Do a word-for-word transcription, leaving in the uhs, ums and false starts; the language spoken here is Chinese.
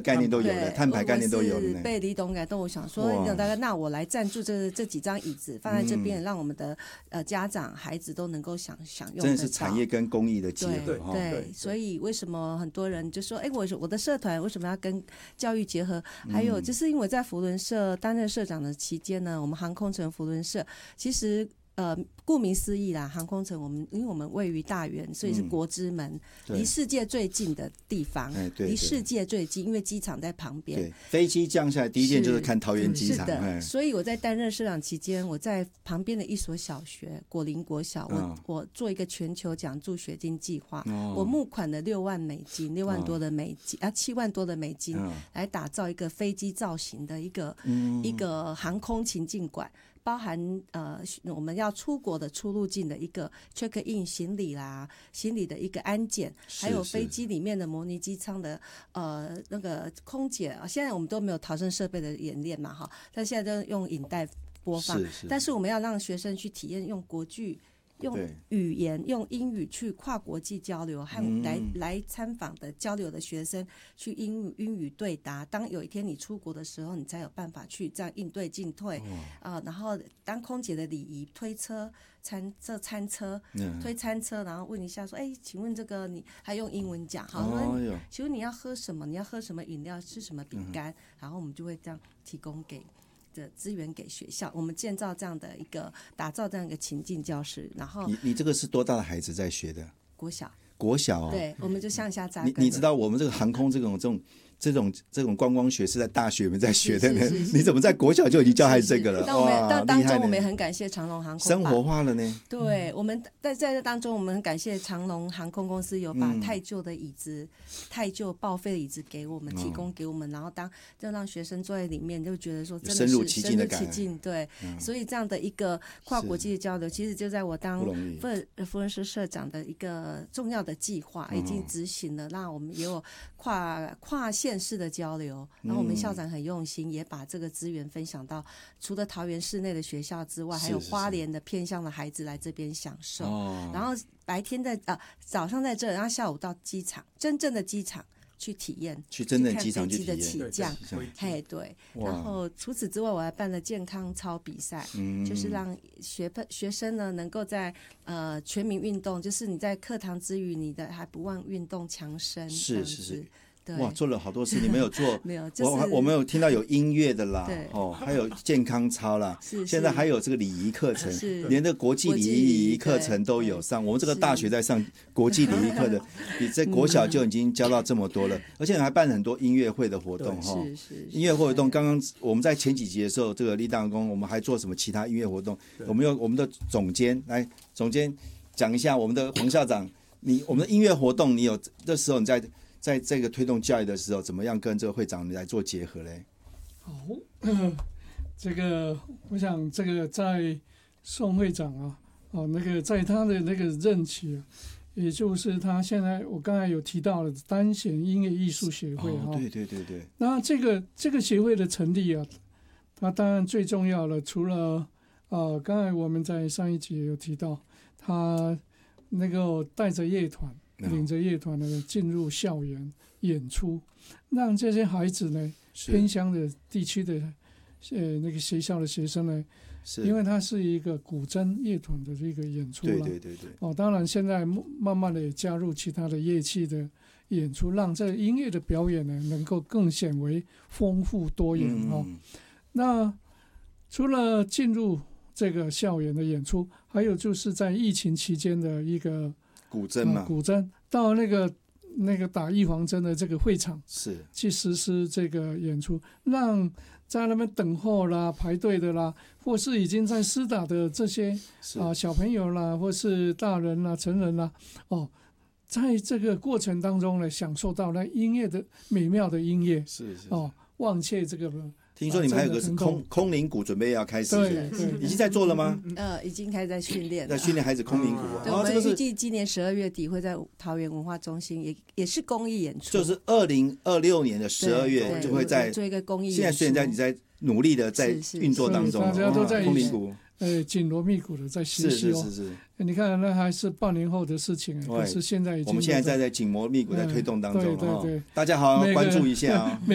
概念都有了，碳排概念都有了。 我被李董感动，我想说，那那我来赞助这这几张椅子放在这边，嗯、让我们的呃家长孩子都能够享享用。 真的是产业跟公益的结合。 对 对, 对, 对，所以为什么很多人就说，哎，我我的社团为什么要跟教育结合？还有就是因为在扶轮社担任社长的期间呢，我们航空城扶轮社其实。呃，顾名思义啦，航空城我们因为我们位于大园，所以是国之门，离、嗯、世界最近的地方，离世界最近，因为机场在旁边。 对，飞机降下来第一件就是看桃园机场。 是的，所以我在担任社长期间，我在旁边的一所小学果林国小，我、哦、我做一个全球奖助学金计划、哦，我募款了六万美金，六万多的美金、哦、啊，七万多的美金、哦，来打造一个飞机造型的一个、嗯、一个航空情境馆。包含呃我们要出国的出入境的一个 check in 行李啦，行李的一个安检，还有飞机里面的模拟机舱的呃那个空姐，现在我们都没有逃生设备的演练嘛哈，但现在都用影带播放，是是，但是我们要让学生去体验用国剧。用语言用英语去跨国际交流，和来、嗯、来参访的交流的学生去英语英语对答。当有一天你出国的时候，你才有办法去这样应对进退啊、哦呃。然后当空姐的礼仪推车餐这餐车、嗯、推餐车，然后问一下说，哎，请问这个你还用英文讲，好，哦、请问你要喝什么？你要喝什么饮料？吃什么饼干、嗯？然后我们就会这样提供给。的资源给学校，我们建造这样的一个打造这样一个情境教室，然后你你这个是多大的孩子在学的？ 国小， 国小、哦、 对，我们就向下扎根。 你你知道我们这个航空这种这种这种这种观光学是在大学里面在学的呢，是是是是，你怎么在国小就已经教孩子这个了？ 但我们但当中我们也很感谢长荣航空生活化了呢。 对，我们在在这当中，我们很感谢长荣航空公司有把太旧的椅子、嗯、太旧报废的椅子给我们，提供给我们，然后当就让学生坐在里面，就觉得说真的是深入其境的感觉。对、嗯，所以这样的一个跨国际的交流，其实就在我当扶轮社社长的一个重要的计划已经执行了，让我们也有跨跨县市的交流。然后我们校长很用心，也把这个资源分享到除了桃园市内的学校之外，还有花莲的偏乡的孩子来这边享受。然后白天在啊早上在这，然后下午到机场，真正的机场去体验， 去真正机场去体验起降，嘿对。然后除此之外，我还办了健康操比赛，嗯、就是让学学生呢能够在呃全民运动，就是你在课堂之余，你的还不忘运动强身， 是是是。哇，做了好多事，你没有做？ 没有，就是、 我我们有听到有音乐的啦，哦，还有健康操啦， 是是， 现在还有这个礼仪课程，连这国际礼仪课程都有上。我们这个大学在上国际礼仪课的，比在国小就已经教到这么多了，而且还办很多音乐会的活动哈。 是是， 音乐活动，刚刚我们在前几集的时候，这个立大公，我们还做什么其他音乐活动？我们有我们的总监来，总监讲一下我们的黄校长，你我们的音乐活动，你有这时候你在。在这个推动教育的时候，怎么样跟这个会长来做结合嘞？ 好，呃、这个我想这个在宋会长啊，哦，那个在他的那个任期啊，也就是他现在我刚才有提到了单弦音乐艺术协会啊、哦， 对对对对。 那这个这个协会的成立啊，它当然最重要了，除了呃，刚才我们在上一集有提到，他那个带着乐团。领着乐团呢进入校园演出，让这些孩子呢偏乡的地区的呃那个学校的学生呢，因为它是一个古筝乐团的这个演出了， 对对对对。 哦，当然现在慢慢的也加入其他的乐器的演出，让这个音乐的表演呢能够更显为丰富多元哦。嗯、那除了进入这个校园的演出，还有就是在疫情期间的一个。 古筝嘛、 呃，古筝到那个那个打预防针的这个会场是去实施这个演出，让在那边等候啦、排队的啦，或是已经在施打的这些啊、呃、小朋友啦，或是大人啦、成人啦，哦，在这个过程当中呢，享受到那音乐的美妙的音乐， 是是哦，忘却这个。 听说你们还有个是空空灵鼓，准备要开始，对对，已经在做了吗？ 呃，已经开始在训练， 在训练孩子空灵鼓。 对，我们预计今年十二月底会在桃园文化中心，也也是公益演出， 就是二零二六年的十二月就会在做一个公益演出。 现在虽然在你在努力的在运作当中， 大家都在空灵鼓。 呃，紧锣密鼓的在学习哦， 是是是是。 你看，那还是半年后的事情，可是现在已经我们现在在在紧锣密鼓在推动当中， 对对对， 大家好好关注一下啊。